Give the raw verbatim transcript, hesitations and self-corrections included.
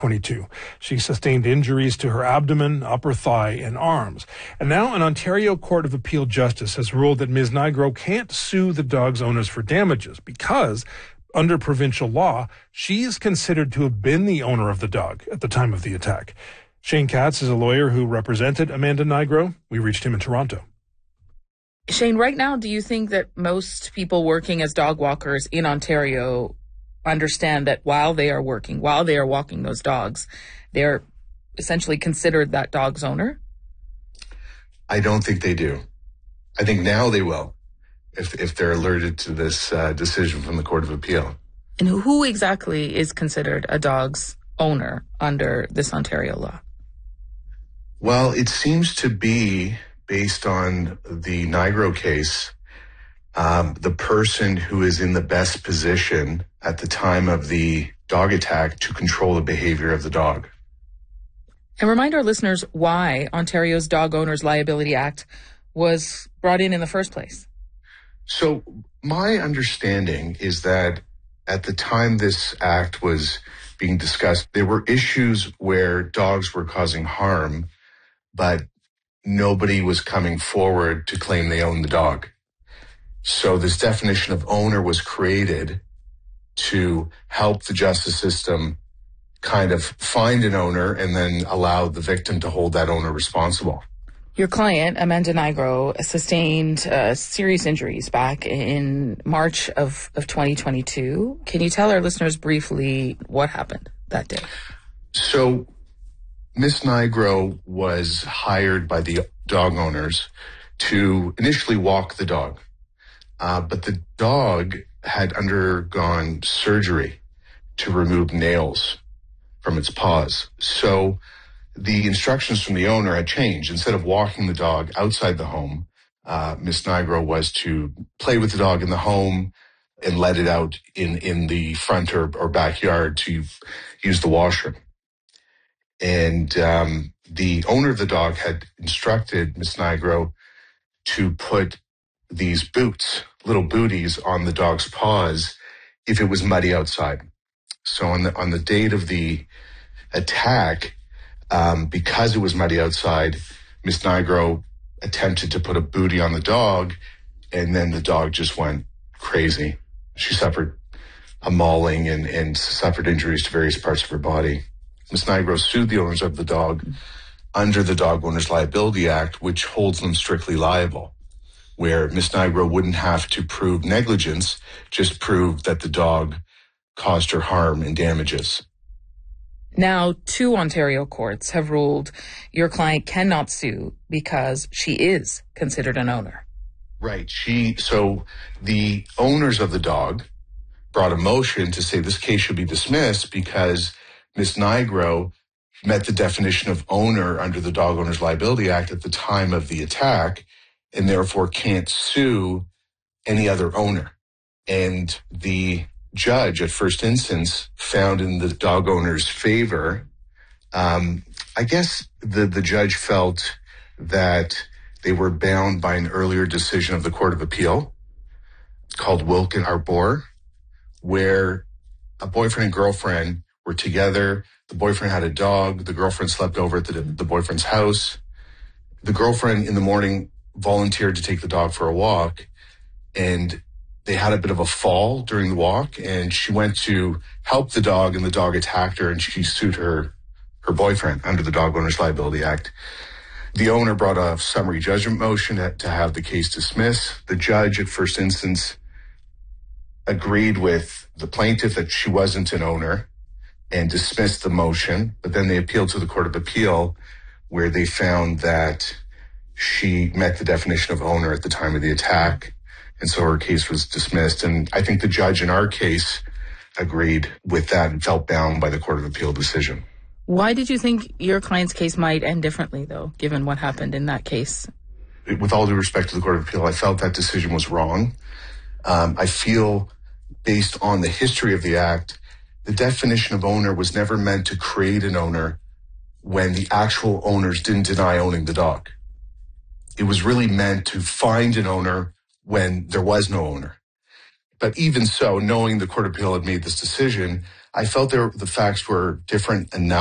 twenty-two. She sustained injuries to her abdomen, upper thigh, and arms. And now an Ontario Court of Appeal justice has ruled that Miz Nigro can't sue the dog's owners for damages because, under provincial law, she is considered to have been the owner of the dog at the time of the attack. Shane Katz is a lawyer who represented Amanda Nigro. We reached him in Toronto. Shane, right now, do you think that most people working as dog walkers in Ontario understand that while they are working, while they are walking those dogs, they're essentially considered that dog's owner? I don't think they do. I think now they will, if if they're alerted to this uh, decision from the Court of Appeal. And who exactly is considered a dog's owner under this Ontario law? Well, it seems to be, based on the Nigro case, um, the person who is in the best position at the time of the dog attack to control the behavior of the dog. And remind our listeners why Ontario's Dog Owners Liability Act was brought in in the first place. So my understanding is that at the time this act was being discussed, there were issues where dogs were causing harm, but nobody was coming forward to claim they owned the dog. So this definition of owner was created to help the justice system kind of find an owner and then allow the victim to hold that owner responsible. Your client, Amanda Nigro, sustained uh, serious injuries back in March of, of twenty twenty-two. Can you tell our listeners briefly what happened that day? So Miss Nigro was hired by the dog owners to initially walk the dog. Uh, but the dog had undergone surgery to remove nails from its paws. So the instructions from the owner had changed. Instead of walking the dog outside the home, uh, Miss Nigro was to play with the dog in the home and let it out in, in the front or, or backyard to use the washroom. And um, the owner of the dog had instructed Miss Nigro to put these boots, little booties, on the dog's paws if it was muddy outside. So on the on the date of the attack, um, because it was muddy outside, Miss Nigro attempted to put a booty on the dog, and then the dog just went crazy. She suffered a mauling and, and suffered injuries to various parts of her body. Miss Nigro sued the owners of the dog under the Dog Owners Liability Act, which holds them strictly liable, where Miss Nigro wouldn't have to prove negligence, just prove that the dog caused her harm and damages. Now, two Ontario courts have ruled your client cannot sue because she is considered an owner. Right. She, so the owners of the dog brought a motion to say this case should be dismissed because Miss Nigro met the definition of owner under the Dog Owners Liability Act at the time of the attack, and therefore can't sue any other owner. And the judge at first instance found in the dog owner's favor. Um, I guess the, the judge felt that they were bound by an earlier decision of the Court of Appeal called Wilkin Arbor, where a boyfriend and girlfriend were together. The boyfriend had a dog. The girlfriend slept over at the, the boyfriend's house. The girlfriend in the morning volunteered to take the dog for a walk, and they had a bit of a fall during the walk, and she went to help the dog, and the dog attacked her, and she sued her her boyfriend under the Dog Owners Liability Act. The owner brought a summary judgment motion to have the case dismissed. The judge at first instance agreed with the plaintiff that she wasn't an owner and dismissed the motion, but then they appealed to the Court of Appeal, where they found that she met the definition of owner at the time of the attack, and so her case was dismissed. And I think the judge in our case agreed with that and felt bound by the Court of Appeal decision. Why did you think your client's case might end differently, though, given what happened in that case? With all due respect to the Court of Appeal, I felt that decision was wrong. Um, I feel, based on the history of the Act, the definition of owner was never meant to create an owner when the actual owners didn't deny owning the dog. It was really meant to find an owner when there was no owner. But even so, knowing the Court of Appeal had made this decision, I felt there the facts were different enough